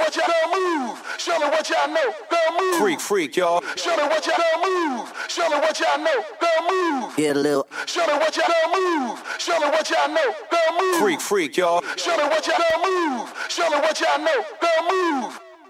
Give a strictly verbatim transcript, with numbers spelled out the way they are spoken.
what y'all girl move. Show me what y'all know. Girl move. Freak, freak, y'all. Show me what y'all girl move. Show me what y'all know. Girl move. Get a little. Show me what y'all girl move. Show me what y'all know. Girl move. Freak, freak, y'all. Show me what y'all girl move. Show me what y'all know. Girl move.